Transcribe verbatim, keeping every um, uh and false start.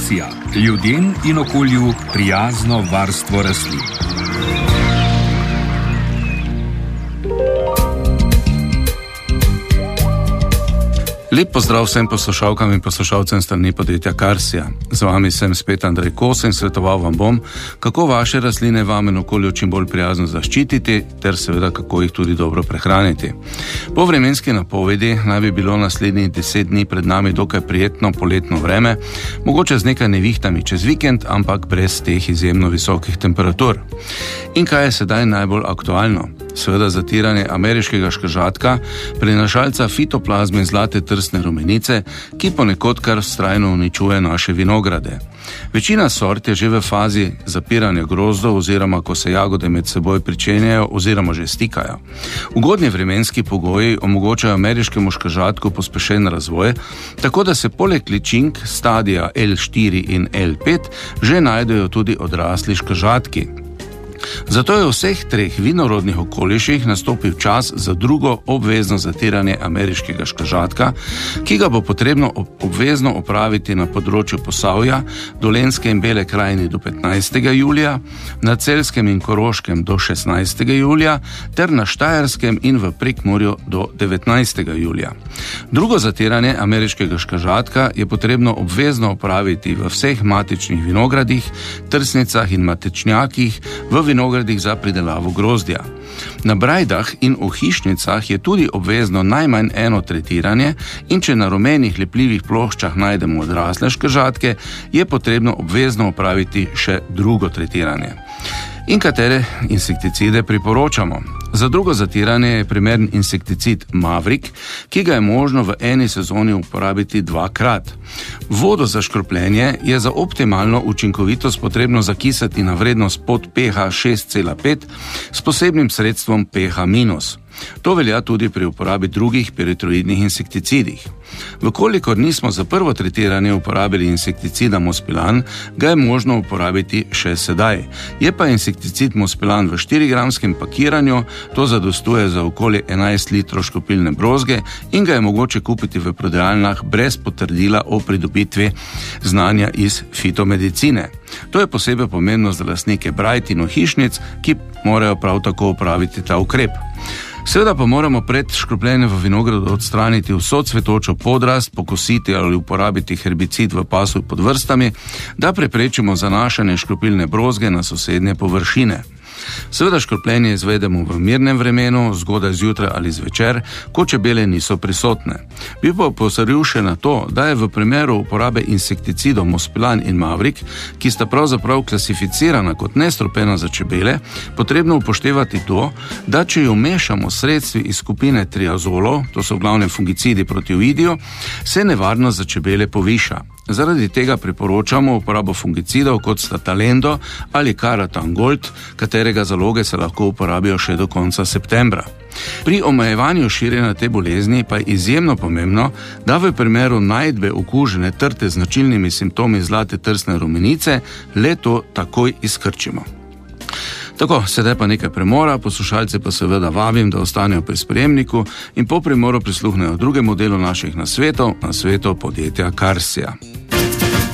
Karsija. Ljudem in okolju prijazno varstvo rastlin. Lep pozdrav vsem poslušalkam in poslušalcem strani podjetja Karsija. Z vami sem spet Andrej Kos in svetoval vam bom, kako vaše rastline vam in okolju čim bolj prijazno zaščititi, ter seveda kako jih tudi dobro prehraniti. Po vremenski napovedi naj bi bilo naslednjih deset dni pred nami dokaj prijetno poletno vreme, mogoče z nekaj nevihtami čez vikend, ampak brez teh izjemno visokih temperatur. In kaj je sedaj najbolj aktualno? Seveda zatiranje ameriškega škržatka, prenašalca fitoplazme zlate trsne rumenice, ki ponekod kar vztrajno uničuje naše vinograde. Večina sort je že v fazi zapiranja grozdov oziroma ko se jagode med seboj pričenjajo oziroma že stikajo. Ugodni vremenski pogoji omogočajo ameriškemu škržatku pospešen razvoj, tako da se poleg ličink stadija L štiri in L pet že najdejo tudi odrasli škržatki. Zato je v vseh treh vinorodnih okoliših nastopil čas za drugo obvezno zatiranje ameriškega škržatka, ki ga bo potrebno obvezno opraviti na področju Posavja, Dolenjske in Bele krajine do petnajstega julija, na Celjskem in Koroškem do šestnajstega julija ter na Štajerskem in v Prekmurju do devetnajstega julija. Drugo zatiranje ameriškega škržatka je potrebno obvezno opraviti v vseh matičnih vinogradih, trsnicah in matečnjakih, v vinogradih za pridelavo grozdja. Na brajdah in v hišnicah je tudi obvezno najmanj eno tretiranje in če na rumenih lepljivih ploščah najdemo odrasle škržatke, je potrebno obvezno opraviti še drugo tretiranje. In katere insekticide priporočamo? Za drugo zatiranje je primeren insekticid Maverick, ki ga je možno v eni sezoni uporabiti dvakrat. Vodo za škropljenje je za optimalno učinkovitost potrebno zakisati na vrednost pod pH šest cela pet s posebnim sredstvom pH minus. To velja tudi pri uporabi drugih peritroidnih insekticidih. Vkolikor nismo za prvo tretiranje uporabili insekticida Mospilan, ga je možno uporabiti še sedaj. Je pa insekticid Mospilan v štirigramskem pakiranju, to zadostuje za okoli enajst litrov škropilne brozge in ga je mogoče kupiti v prodajalnah brez potrdila o pridobitvi znanja iz fitomedicine. To je posebej pomembno za lastnike brajd in hišnic, ki morajo prav tako upraviti ta ukrep. Seveda pa moramo pred škropljenjem v vinogradu odstraniti vso cvetočo podrast, pokositi ali uporabiti herbicid v pasu pod vrstami, da preprečimo zanašanje škropilne brozge na sosednje površine. Seveda škropljenje izvedemo v mirnem vremenu, zgodaj zjutraj ali zvečer, ko čebele niso prisotne. Bi pa opozoril še na to, da je v primeru uporabe insekticidov Mospilan in Maverick, ki sta pravzaprav klasificirana kot nestrupena za čebele, potrebno upoštevati to, da če jo mešamo s sredstvi iz skupine triazolov, to so v glavnem fungicidi proti ovidiju, se nevarnost za čebele poviša. Zaradi tega priporočamo uporabo fungicidov kot sta Talendo ali Karatan Gold, katerega zaloge se lahko uporabijo še do konca septembra. Pri omejevanju širjenja te bolezni pa je izjemno pomembno, da v primeru najdbe okužene trte z značilnimi simptomi zlate trsne rumenice le to takoj izkrčimo. Tako, sedaj pa nekaj premora, poslušalce pa seveda vabim, da ostanejo pri sprejemniku in po premoru prisluhnejo drugemu delu naših nasvetov, nasvetov podjetja Karsija.